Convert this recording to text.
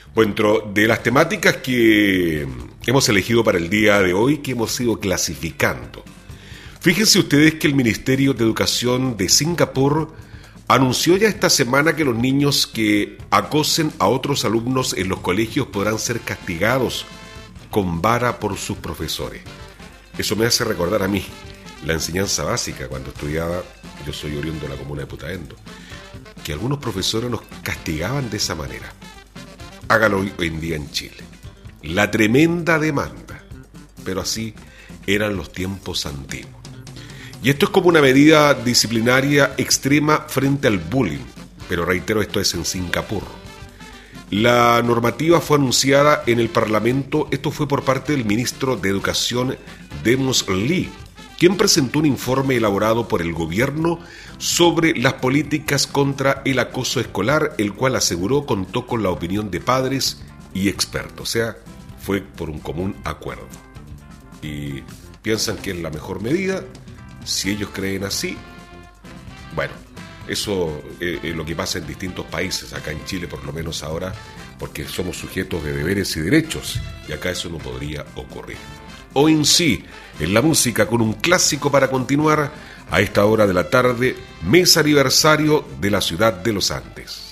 Bueno, dentro de las temáticas que hemos elegido para el día de hoy, que hemos ido clasificando, fíjense ustedes que el Ministerio de Educación de Singapur anunció ya esta semana que los niños que acosen a otros alumnos en los colegios podrán ser castigados con vara por sus profesores. Eso me hace recordar a mí la enseñanza básica cuando estudiaba, yo soy oriundo de la comuna de Putaendo, que algunos profesores nos castigaban de esa manera. Hágalo hoy en día en Chile. La tremenda demanda, pero así eran los tiempos antiguos. Y esto es como una medida disciplinaria extrema frente al bullying, pero reitero, esto es en Singapur. La normativa fue anunciada en el Parlamento, esto fue por parte del ministro de Educación, Demos Lee, quien presentó un informe elaborado por el gobierno sobre las políticas contra el acoso escolar, el cual aseguró contó con la opinión de padres y expertos, o sea, fue por un común acuerdo. Y piensan que es la mejor medida, si ellos creen así, bueno, eso es lo que pasa en distintos países, acá en Chile por lo menos ahora, porque somos sujetos de deberes y derechos, y acá eso no podría ocurrir. Hoy en sí, en la música, con un clásico para continuar a esta hora de la tarde, mes aniversario de la ciudad de los Andes.